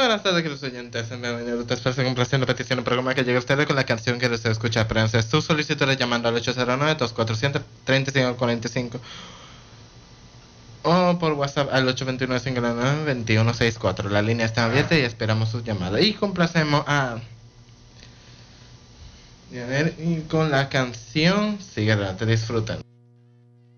buenas tardes, queridos oyentes. Bienvenidos a esta complaciente petición del programa que llega a ustedes con la canción que desea escuchar. Prensa sus solicitudes llamando al 809-2435 o por WhatsApp al 829-599-2164. La línea está abierta y esperamos sus llamadas. Y complacemos a Daniel y con la canción Sigue adelante, disfruten.